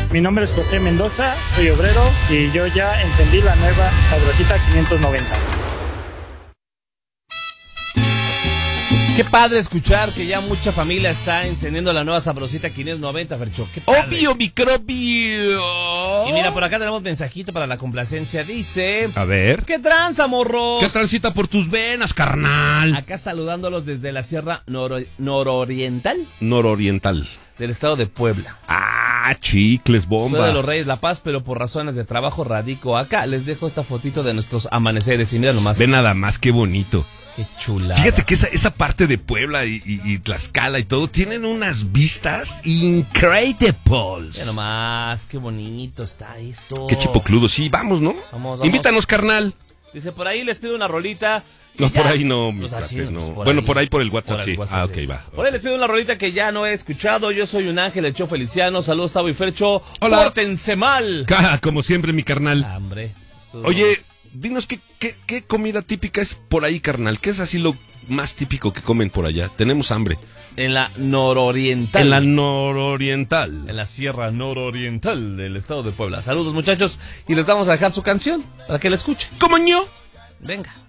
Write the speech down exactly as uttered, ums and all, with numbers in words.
Mi nombre es José Mendoza, soy obrero y yo ya encendí la nueva Sabrosita quinientos noventa. Qué padre escuchar que ya mucha familia está encendiendo la nueva Sabrosita quinientos noventa, Fercho. Qué padre. Obvio, microbio. Y mira, por acá tenemos mensajito para la complacencia. Dice... A ver. ¿Qué tranza, morros? ¿Qué transita por tus venas, carnal? Acá saludándolos desde la Sierra Noro- Nororiental Nororiental. del estado de Puebla. Ah, chicles, bomba. Soy de los Reyes La Paz, pero por razones de trabajo radico acá. Les dejo esta fotito de nuestros amaneceres y mira nomás. Ve nada más, qué bonito. Qué chula. Fíjate que esa, esa parte de Puebla y, y, y Tlaxcala y todo tienen unas vistas increíbles. Mira nomás, qué bonito está esto. Qué chipocludo, sí, vamos, ¿no? Vamos, vamos. Invítanos, carnal. Dice, por ahí les pido una rolita. No, Ya. por ahí no, mi Pues así, cuate, pues no. por Bueno, ahí. por ahí por el WhatsApp, Por el sí. WhatsApp, Ah, sí. ok, va. Por ahí les pido una rolita que ya no he escuchado. Yo soy un ángel, el Cho Feliciano. Saludos, Tavo y Fercho. Hola. Pórtense mal. Ca- Como siempre, mi carnal. Hambre. Esto Oye, es- dinos qué, qué, qué comida típica es por ahí, carnal. ¿Qué es así lo más típico que comen por allá? Tenemos hambre. En la nororiental. En la nororiental. En la Sierra Nororiental del estado de Puebla. Saludos, muchachos. Y les vamos a dejar su canción para que la escuchen. ¿Cómo ño? Venga.